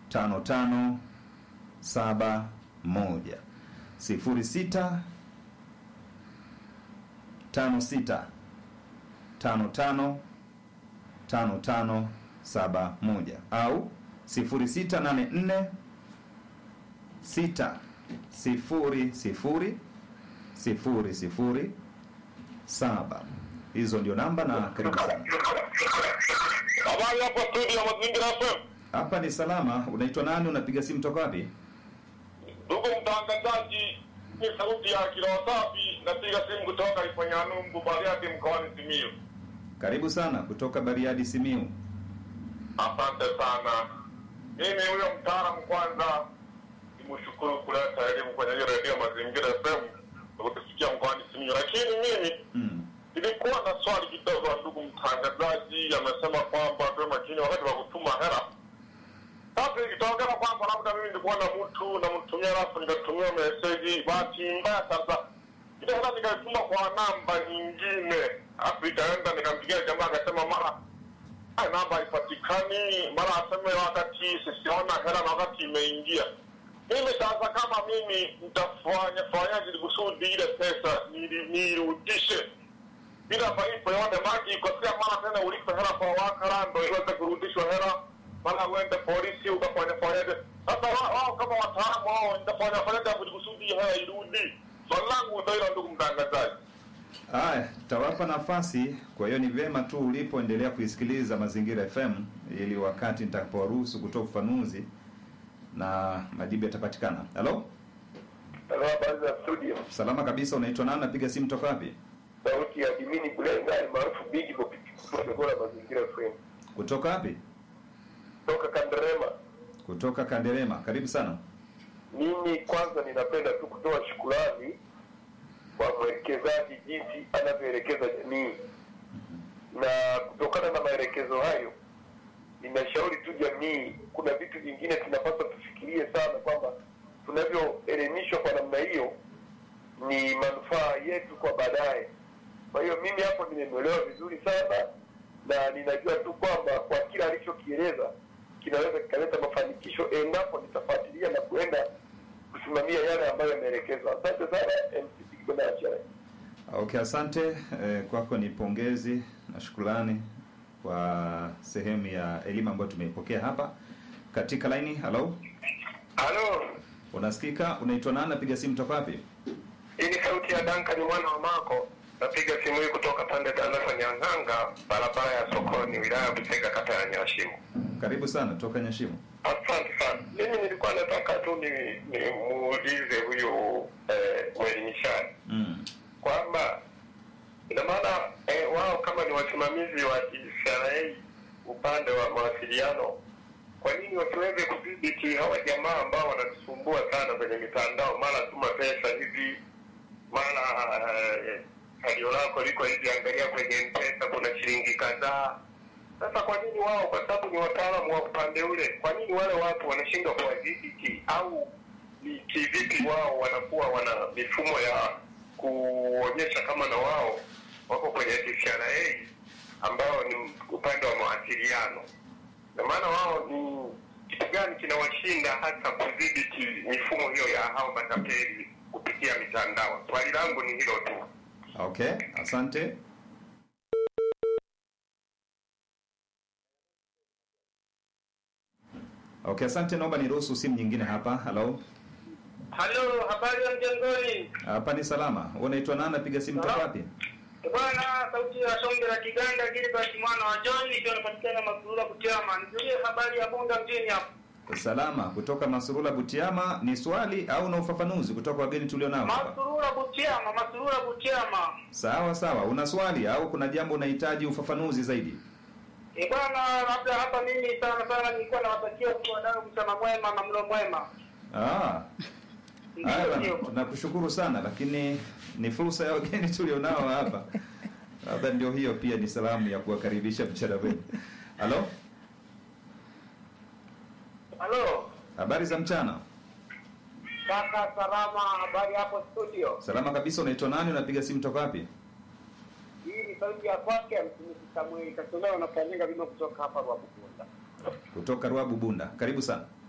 55 06 56 55 55 71 au 0684 6 0 0 0 0 7. Hizo ndio namba na karibu sana. Habari hapo studio Mazingira FM. Hapa ni salama. Unaitwa nani? Unapiga simu toka wapi? Ndugu mtangazaji, ni sauti ya Kilo Safi, napiga simu kutoka Ifanyanumbu Bariadi mkoani Simiyu. Karibu sana kutoka Bariadi Simiyu. Asante sana. Mimi huyo mtaalamu kwanza nimshukuru kuleta elimu kwenye hiyo redio Mazingira FM kutufikia mkoani Simiyu. Lakini mimi nilikuwa na swali kidogo. Ndugu mtangazaji amesema kwamba tuwe makini wakati wa kutuma hela. Sasa ikitokea kwamba labda mimi nilikuwa na mtu namtumia alafu nikatumia message, bahati mbaya sasa ile hela nikaituma kwa namba nyingine, alafu ikaenda nikampigia jamaa akasema mara namba haipatikani, mara aseme wakati siona hela na wakati imeingia. Mimi sasa kama mimi nitafanya ili kusudi ile pesa nirudishe bila malipo yote, maji ikosea mara tena ulipe hela kwa wakala ndio iweze kurudishwa hela, mara uende polisi ukafanyaje. Sasa wao kama wataalamu wao nitafanya ili kusudi hela irudi. Swali langu ndio hilo, ndugu mtangazaji. Haya, tawapa nafasi. Kwa hiyo ni vema tu ulipoendelea kuisikiliza Mazingira FM ili wakati nitakaporuhusu kutoa ufafanuzi na majibu yatapatikana. Hello? Hello, habari za studio. Salama kabisa. Unaitwa nani? Napiga simu toka wapi? Sauti ya Dimini Bulenga maarufu Big Bob kutoka Mazingira FM. Kutoka wapi? Kutoka Kanderema. Kutoka Kanderema. Karibu sana. Mimi kwanza ninapenda tu kutoa shukrani kwa mwelekezaji jinsi anavyoelekeza jamii. Na kutokana na maelekezo hayo, ninashauri tu jamii, kuna vitu vingine tunapaswa tufikirie sana kwamba tunavyoelimishwa kwa namna hiyo ni manufaa yetu kwa baadaye. Kwa hiyo mimi hapo nimemwelewa vizuri sana na ninajua tu kwamba kwa kila alichokieleza kinaweza kikaleta mafanikisho endapo nitafuatilia na kuenda kusimamia yale ambayo yameelekezwa. Asante sana MCP Kigonachara. Okay, asante. Kwako ni pongezi na shukrani kwa sehemu ya elimu ambayo tumeipokea hapa katika line. Hello? Halo. Unasikika? Unaitwa nani? Napiga simu toka wapi? Hii ni sauti ya Duncan mwana wa Mako. Napiga simu hii kutoka pande za Nyanganga, barabara ya Sokoni, wilaya ya Busega, kata ya Nyashimo. Karibu sana toka Nyashimo. Asante sana. Mimi nilikuwa nataka tu ni muulize huyu mwelimishaji kwamba ina maana wao kama ni wasimamizi wa TCRA upande wa mawasiliano, kwa nini wasiweze kudhibiti hawa jamaa ambao wanatusumbua sana kwenye mitandao, mara tuma pesa hivi, mara salio lako liko hivi, angalia kwenye M-Pesa kuna shilingi kadhaa. Sasa kwa nini wao, kwa sababu ni wataalamu wa upande ule, kwa nini wale watu wanashindwa kuwadhibiti, au ni kivipi wao wanakuwa wana mifumo ya kuonyesha kama na wao wako kwenye TCRA ambao ni upande wa mawasiliano? Na maana wao ni kitu gani kinawashinda hasa kudhibiti mifumo hiyo ya hao matapeli kupitia mitandao? Swali langu ni hilo tu. Okay, asante. Okay, asante. Naomba niruhusu simu nyingine hapa. Hello? Halo, habari ya mjengoni? Hapa ni salama. Unaitwa nani? Napiga simu toka wapi? Bwana, sauti ya Shombe la Kiganda, Gilbert mwana wa John, nikiwa napatikana Masurula Butiama. Nijulie habari ya Bunda mjini hapo. Salama, kutoka Masurula Butiama. Ni swali au na ufafanuzi kutoka wageni tulionao hapa? Masurula Butiama. Sawa sawa. Una swali au kuna jambo unahitaji ufafanuzi zaidi? Bwana, labda hapa mimi sana nilikuwa nawatakia wadau mchana mwema na mlo mwema. Tunakushukuru sana, lakini ni fursa ya wageni tulionao hapa. Labda ndio hiyo pia ni salamu ya kuwakaribisha mchana wenu. Halo? Halo. Habari za mchana? Kaka salama, habari hapo studio? Salama kabisa. Unaitwa nani? Unapiga simu toka wapi? Hii ni sauti ya kwake mtumishi Samuel Kasonga, anafanyika vino kutoka hapa Ruabu Bunda. Kutoka Ruabu Bunda. Karibu sana.